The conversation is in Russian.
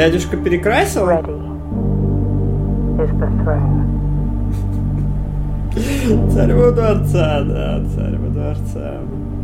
Дядюшка перекрасил? Ready is the throne. Царь во дворца, да, царь во дворца.